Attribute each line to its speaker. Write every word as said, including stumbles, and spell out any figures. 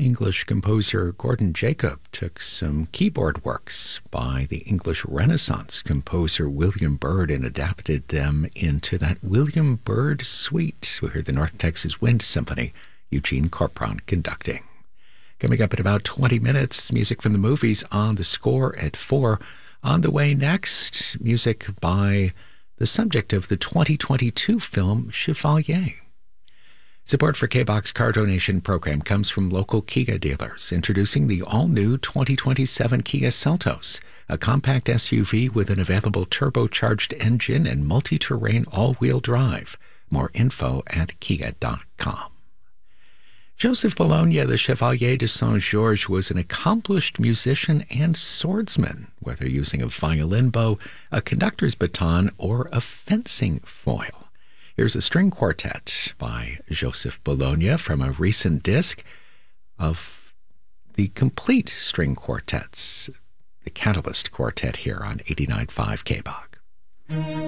Speaker 1: English composer Gordon Jacob took some keyboard works by the English Renaissance composer William Byrd and adapted them into that William Byrd suite. We heard the North Texas Wind Symphony, Eugene Corpron conducting. Coming up in about twenty minutes, music from the movies on the score at four. On the way next, music by the subject of the twenty twenty-two film Chevalier. Support for K-Box car donation program comes from local Kia dealers, introducing the all-new twenty twenty-seven Kia Seltos, a compact S U V with an available turbocharged engine and multi-terrain all-wheel drive. More info at kia dot com. Joseph Bologna, the Chevalier de Saint-Georges, was an accomplished musician and swordsman, whether using a violin bow, a conductor's baton, or a fencing foil. Here's a string quartet by Joseph Bologna from a recent disc of the complete string quartets, the Catalyst Quartet here on eighty-nine point five K B O C.